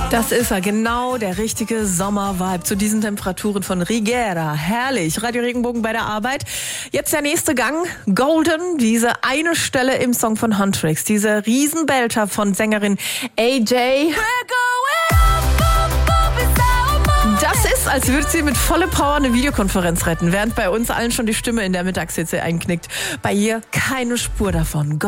Das ist er, genau der richtige Sommervibe zu diesen Temperaturen von Rigera. Herrlich, Radio Regenbogen bei der Arbeit. Jetzt der nächste Gang, Golden, diese eine Stelle im Song von Huntrix, diese Riesenbelter von Sängerin AJ. Das ist, als würde sie mit voller Power eine Videokonferenz retten, während bei uns allen schon die Stimme in der Mittagshitze einknickt. Bei ihr keine Spur davon.